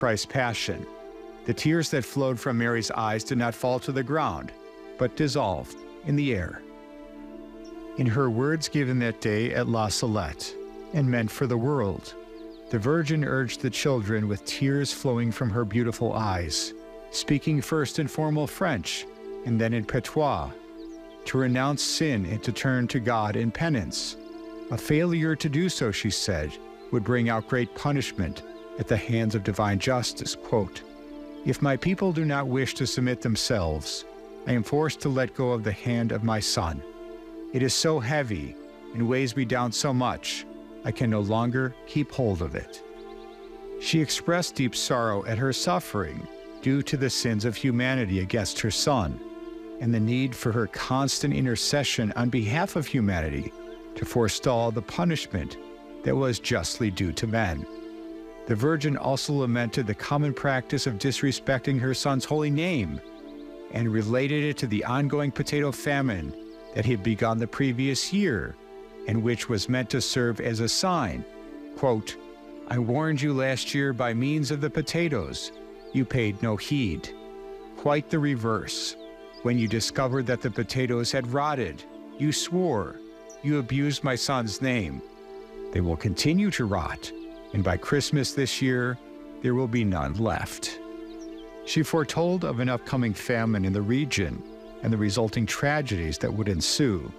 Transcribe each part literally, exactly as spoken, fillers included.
Christ's Passion. The tears that flowed from Mary's eyes did not fall to the ground, but dissolved in the air. In her words given that day at La Salette, and meant for the world, the Virgin urged the children with tears flowing from her beautiful eyes, speaking first in formal French and then in patois, to renounce sin and to turn to God in penance. A failure to do so, she said, would bring out great punishment at the hands of divine justice. Quote, "If my people do not wish to submit themselves, I am forced to let go of the hand of my Son. It is so heavy and weighs me down so much, I can no longer keep hold of it." She expressed deep sorrow at her suffering due to the sins of humanity against her Son, and the need for her constant intercession on behalf of humanity to forestall the punishment that was justly due to men. The Virgin also lamented the common practice of disrespecting her Son's holy name and related it to the ongoing potato famine that had begun the previous year and which was meant to serve as a sign. Quote, "I warned you last year by means of the potatoes. You paid no heed. Quite the reverse. When you discovered that the potatoes had rotted, you swore. You abused my Son's name. They will continue to rot, and by Christmas this year, there will be none left." She foretold of an upcoming famine in the region and the resulting tragedies that would ensue.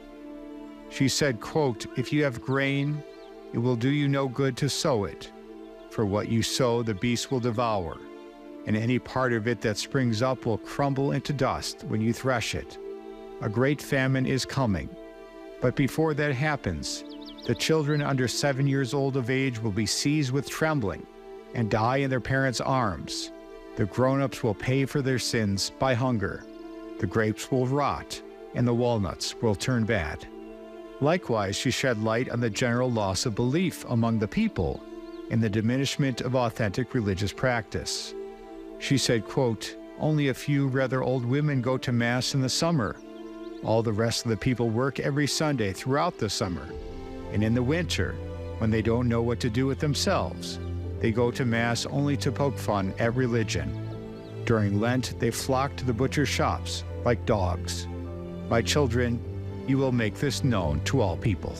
She said, quote, "If you have grain, it will do you no good to sow it. For what you sow, the beasts will devour, and any part of it that springs up will crumble into dust when you thresh it. A great famine is coming. But before that happens, the children under seven years old of age will be seized with trembling and die in their parents' arms. The grown-ups will pay for their sins by hunger. The grapes will rot, and the walnuts will turn bad." Likewise, she shed light on the general loss of belief among the people and the diminishment of authentic religious practice. She said, quote, "Only a few rather old women go to Mass in the summer. All the rest of the people work every Sunday throughout the summer. And in the winter, when they don't know what to do with themselves, they go to Mass only to poke fun at religion. During Lent, they flock to the butcher shops like dogs. My children, you will make this known to all people."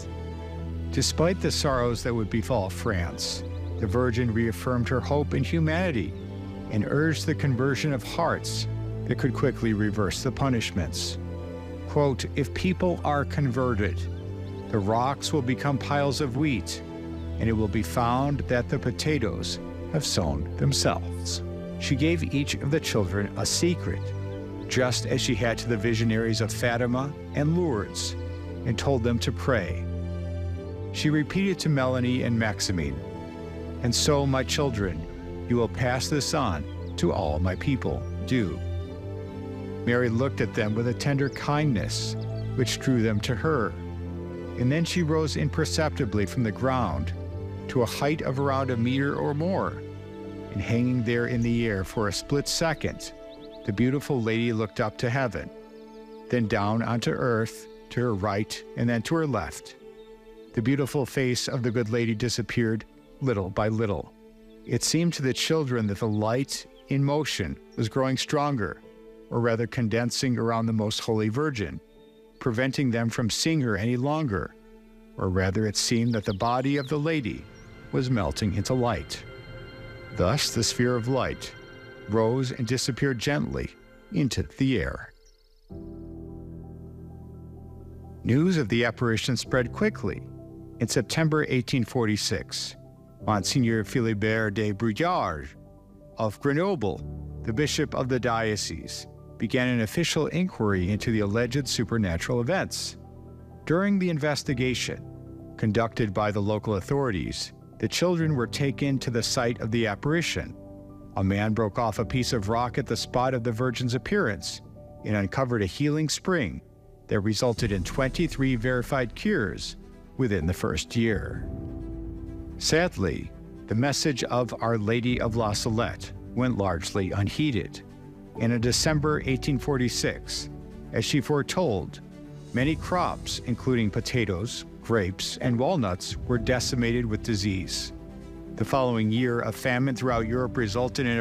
Despite the sorrows that would befall France, the Virgin reaffirmed her hope in humanity and urged the conversion of hearts that could quickly reverse the punishments. Quote, "If people are converted, the rocks will become piles of wheat, and it will be found that the potatoes have sown themselves." She gave each of the children a secret, just as she had to the visionaries of Fatima and Lourdes, and told them to pray. She repeated to Melanie and Maximine, "And so, my children, you will pass this on to all my people. Do." Mary looked at them with a tender kindness, which drew them to her. And then she rose imperceptibly from the ground to a height of around a meter or more, and hanging there in the air for a split second, the beautiful lady looked up to heaven, then down onto earth, to her right and then to her left. The beautiful face of the good lady disappeared little by little. It seemed to the children that the light in motion was growing stronger, or rather condensing around the Most Holy Virgin, preventing them from seeing her any longer, or rather it seemed that the body of the lady was melting into light. Thus the sphere of light rose and disappeared gently into the air. News of the apparition spread quickly. In September eighteen forty-six, Monsignor Philibert de Bruyère of Grenoble, the bishop of the diocese, began an official inquiry into the alleged supernatural events. During the investigation, conducted by the local authorities, the children were taken to the site of the apparition. A man broke off a piece of rock at the spot of the Virgin's appearance and uncovered a healing spring that resulted in twenty-three verified cures within the first year. Sadly, the message of Our Lady of La Salette went largely unheeded, and in December eighteen forty-six, as she foretold, many crops, including potatoes, grapes, and walnuts, were decimated with disease. The following year, a famine throughout Europe resulted in